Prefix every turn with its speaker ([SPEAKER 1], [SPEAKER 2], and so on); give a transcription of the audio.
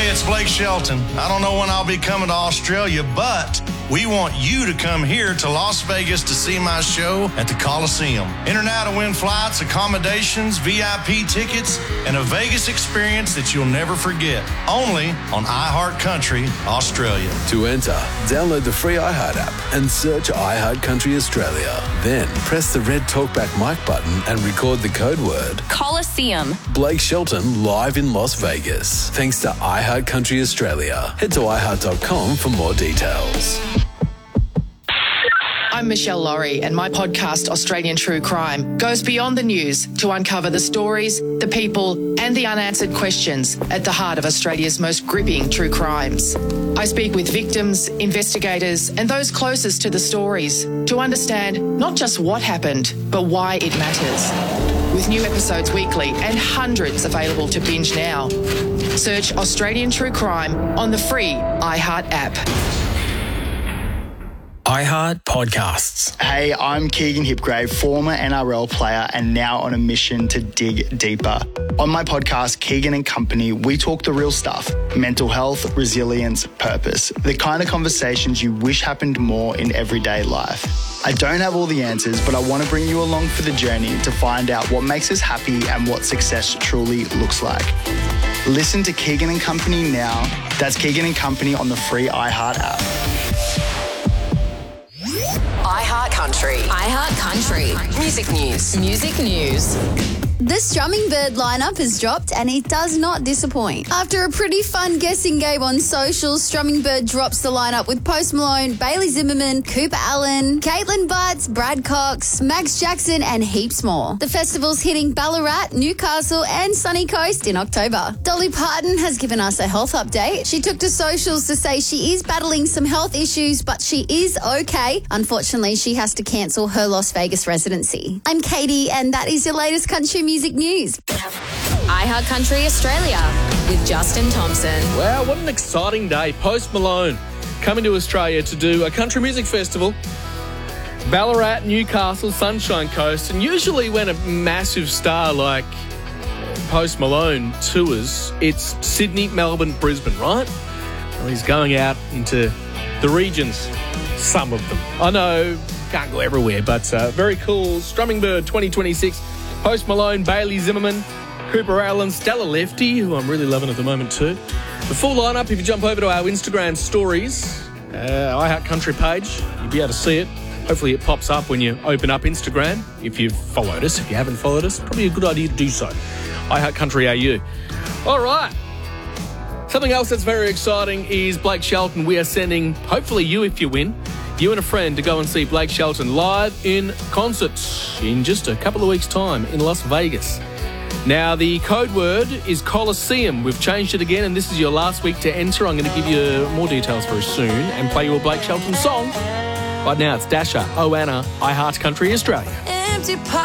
[SPEAKER 1] Hey, it's Blake Shelton. I don't know when I'll be coming to Australia, but we want you to come here to Las Vegas to see my show at the Coliseum. Enter now to win flights, accommodations, VIP tickets, and a Vegas experience that you'll never forget. Only on iHeartCountry Australia.
[SPEAKER 2] To enter, download the free iHeart app and search iHeartCountry Australia. Then press the red TalkBack mic button and record the code word
[SPEAKER 3] Coliseum.
[SPEAKER 2] Blake Shelton live in Las Vegas. Thanks to iHeartCountry Australia. Head to iHeart.com for more details.
[SPEAKER 4] I'm Michelle Laurie, and my podcast, Australian True Crime, goes beyond the news to uncover the stories, the people, and the unanswered questions at the heart of Australia's most gripping true crimes. I speak with victims, investigators, and those closest to the stories to understand not just what happened, but why it matters. With new episodes weekly and hundreds available to binge now. Search Australian True Crime on the free iHeart app.
[SPEAKER 5] iHeart Podcasts.
[SPEAKER 6] Hey, I'm Keegan Hipgrave, former NRL player and now on a mission to dig deeper. On my podcast, Keegan and Company, we talk the real stuff. Mental health, resilience, purpose. The kind of conversations you wish happened more in everyday life. I don't have all the answers, but I want to bring you along for the journey to find out what makes us happy and what success truly looks like. Listen to Keegan and Company now. That's Keegan and Company on the free iHeart app.
[SPEAKER 3] iHeart Country. iHeart Country. Music news. Music news.
[SPEAKER 7] The Strumming Bird lineup has dropped and it does not disappoint. After a pretty fun guessing game on socials, Strumming Bird drops the lineup with Post Malone, Bailey Zimmerman, Cooper Allen, Caitlin Butts, Brad Cox, Max Jackson and heaps more. The festival's hitting Ballarat, Newcastle and Sunny Coast in October. Dolly Parton has given us a health update. She took to socials to say she is battling some health issues, but she is okay. Unfortunately, she has to cancel her Las Vegas residency. I'm Katie and that is your latest country music news.
[SPEAKER 3] iHeart Country Australia with Justin Thompson.
[SPEAKER 8] Wow, what an exciting day. Post Malone coming to Australia to do a country music festival. Ballarat, Newcastle, Sunshine Coast. And usually when a massive star like Post Malone tours, it's Sydney, Melbourne, Brisbane, right? Well, he's going out into the regions, some of them. I know, can't go everywhere, but very cool. Strumming Bird 2026. Post Malone, Bailey Zimmerman, Cooper Allen, Stella Lefty, who I'm really loving at the moment too. The full lineup, if you jump over to our Instagram stories, iHeart Country page, you'll be able to see it. Hopefully it pops up when you open up Instagram. If you've followed us, if you haven't followed us, probably a good idea to do so. iHeart Country AU. All right. Something else that's very exciting is Blake Shelton. We are sending, hopefully you if you win, you and a friend to go and see Blake Shelton live in concert in just a couple of weeks' time in Las Vegas. Now, the code word is Coliseum. We've changed it again, and this is your last week to enter. I'm going to give you more details very soon and play you a Blake Shelton song. Right now, it's Dasha, Oana, iHeart Country Australia.
[SPEAKER 9] Empty